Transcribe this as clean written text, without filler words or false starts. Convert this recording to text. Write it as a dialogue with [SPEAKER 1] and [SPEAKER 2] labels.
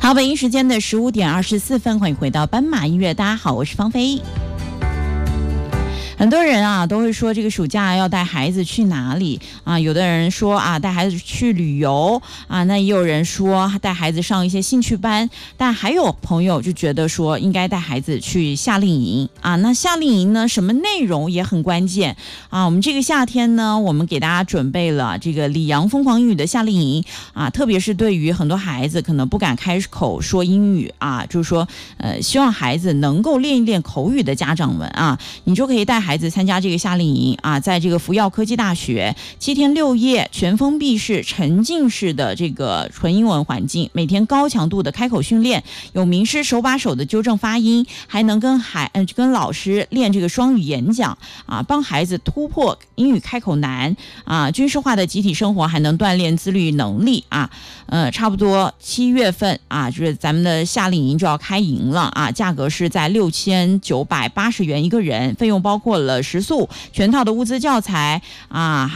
[SPEAKER 1] 好，北京时间的15:24，欢迎回到斑马音乐。大家好，我是芳菲。很多人啊都会说这个暑假要带孩子去哪里啊？有的人说啊带孩子去旅游啊，那也有人说带孩子上一些兴趣班，但还有朋友就觉得说应该带孩子去夏令营啊。那夏令营呢，什么内容也很关键啊。我们这个夏天呢，我们给大家准备了这个里昂疯狂英语的夏令营啊，特别是对于很多孩子可能不敢开口说英语啊，就是说希望孩子能够练一练口语的家长们啊，你就可以带孩子参加这个夏令营啊，在这个福耀科技大学7天6夜全封闭式沉浸式的这个纯英文环境，每天高强度的开口训练，有名师手把手的纠正发音，还能跟老师练这个双语演讲啊，帮孩子突破英语开口难啊，军事化的集体生活还能锻炼自律能力啊。差不多7月份啊，就是咱们的夏令营就要开营了啊，价格是在6980元一个人，费用包括了食宿、全套的物资教材啊。